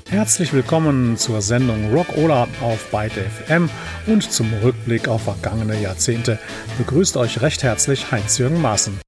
Herzlich willkommen zur Sendung Rockola auf Byte FM und zum Rückblick auf vergangene Jahrzehnte. Begrüßt euch recht herzlich Heinz-Jürgen Maaßen.